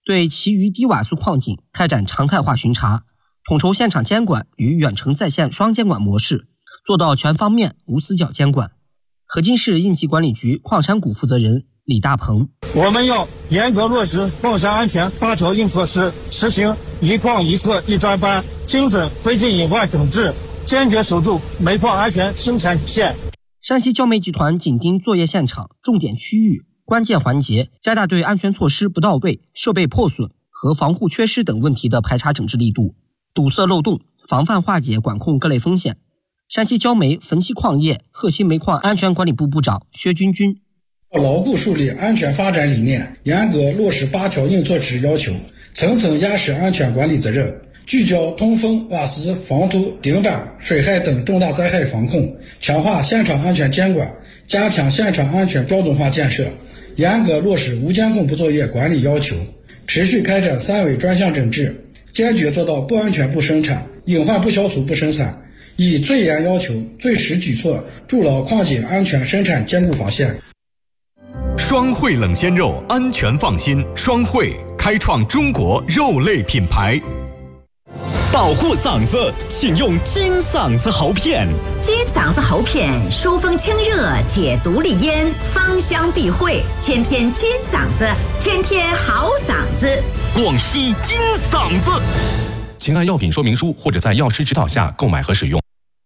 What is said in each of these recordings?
对其余低瓦数矿井开展常态化巡查，统筹现场监管与远程在线双监管模式，做到全方面无死角监管。河津市应急管理局矿山谷负责人李大鹏： 我们要严格落实矿山安全8条硬措施，实行一矿一测一专班，精准推进隐患整治，坚决守住煤矿安全生产底线。 山西焦煤集团紧盯作业现场、重点区域、关键环节，加大对安全措施不到位、设备破损和防护缺失等问题的排查整治力度，堵塞漏洞，防范化解管控各类风险。山西焦煤汾西矿业鹤溪煤矿安全管理部部长薛军军： 牢固树立安全发展理念，严格落实8条硬措施要求，层层压实安全管理责任，聚焦通风、瓦斯、防土、顶板、水害等重大灾害防控，强化现场安全监管，加强现场安全标准化建设，严格落实无监控不作业管理要求，持续开展3维专项整治，坚决做到不安全不生产、隐患不消除不生产，以最严要求、最实举措筑牢矿井安全生产坚固防线。 双汇冷鲜肉，安全放心。双汇开创中国肉类品牌。 保护嗓子，请用金嗓子喉片。 金嗓子喉片疏风清热，解毒利咽，芳香避秽，天天金嗓子，天天好嗓子。 广西金嗓子，请按药品说明书或者在药师指导下购买和使用。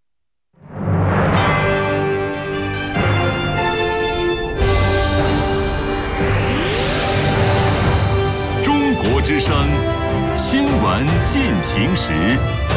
中国之声，新闻进行时。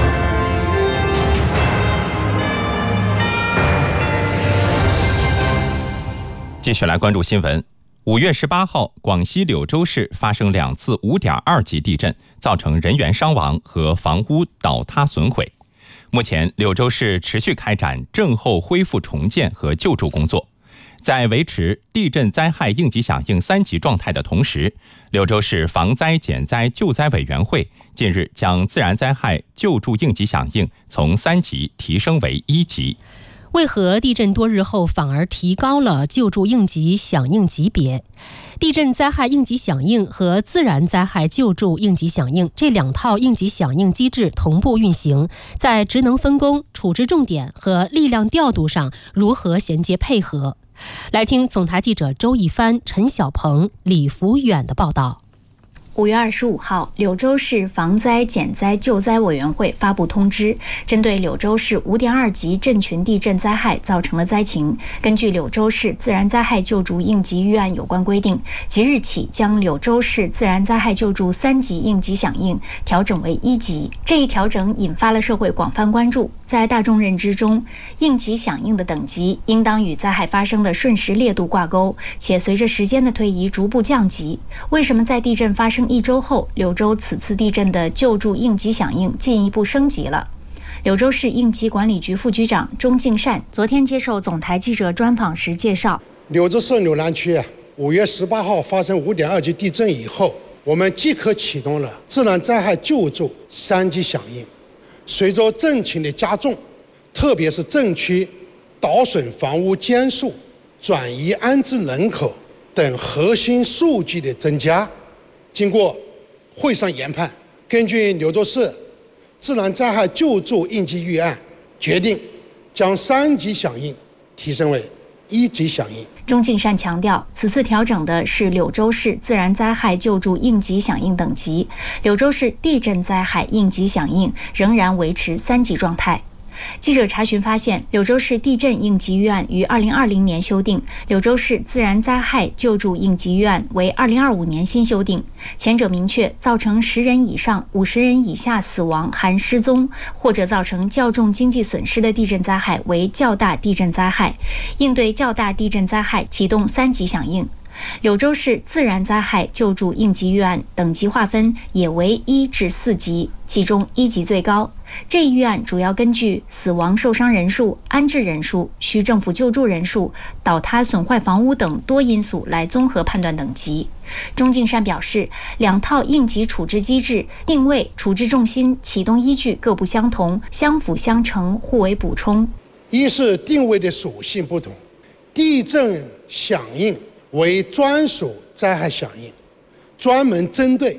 继续来关注新闻。5月18号，广西柳州市发生2次5.2级地震，造成人员伤亡和房屋倒塌损毁。目前，柳州市持续开展震后恢复重建和救助工作。在维持地震灾害应急响应3级状态的同时，柳州市防灾减灾救灾委员会近日将自然灾害救助应急响应从3级提升为1级。 为何地震多日后反而提高了救助应急响应级别？地震灾害应急响应和自然灾害救助应急响应这2套应急响应机制同步运行，在职能分工、处置重点和力量调度上如何衔接配合？来听总台记者周一帆、陈小鹏、李福远的报道。 5月25号，柳州市防灾减灾救灾委员会发布通知，针对柳州市5.2级震群地震灾害造成的灾情，根据柳州市自然灾害救助应急预案有关规定，即日起将柳州市自然灾害救助3级应急响应调整为1级。这一调整引发了社会广泛关注。在大众认知中，应急响应的等级应当与灾害发生的瞬时烈度挂钩，且随着时间的推移逐步降级。为什么在地震发生1周后，柳州此次地震的救助应急响应进一步升级了？柳州市应急管理局副局长钟敬善昨天接受总台记者专访时介绍， 柳州市柳南区5月18号发生5.2级地震以后，我们即刻启动了自然灾害救助3级响应。随着震情的加重，特别是震区倒损房屋间数、转移安置人口等核心数据的增加，经过会上研判，根据柳州市自然灾害救助应急预案，决定将3级响应提升为1级响应。 钟敬善强调，此次调整的是柳州市自然灾害救助应急响应等级，柳州市地震灾害应急响应仍然维持3级状态。记者查询发现，柳州市地震应急预案于2020年修订，柳州市自然灾害救助应急预案为2025年新修订。前者明确造成10人以上50人以下死亡含失踪或者造成较重经济损失的地震灾害为较大地震灾害，应对较大地震灾害启动3级响应。柳州市自然灾害救助应急预案等级划分也为1至4级，其中1级最高。这一预案主要根据死亡受伤人数、安置人数、需政府救助人数、倒塌损坏房屋等多因素来综合判断等级。钟敬善表示，2套应急处置机制定位、处置重心、启动依据各不相同，相辅相成，互为补充。 一是定位的属性不同，地震响应为专属灾害响应，专门针对